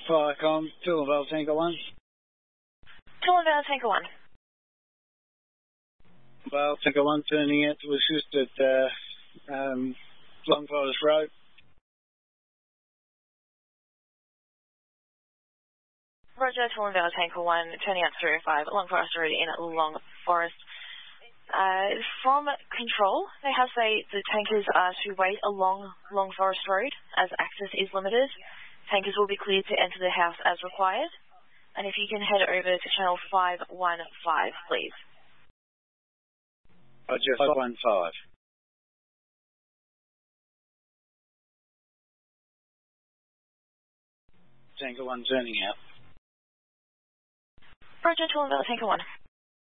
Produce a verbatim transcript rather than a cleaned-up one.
Firecom, Toowoomba, Tanker one. Toowoomba, Tanker one. Well, Tanker one turning out to assist at uh, um, Long Forest Road. Roger, Toowoomba, Tanker one, turning out three oh five, Long Forest Road in Long Forest. Uh, from control, they have said the tankers are to wait along Long Forest Road as access is limited. Tankers will be cleared to enter the house as required. And if you can head over to channel five one five, please. Roger, five one five. Tanker one turning out. Roger, Toowoomba, Tanker one.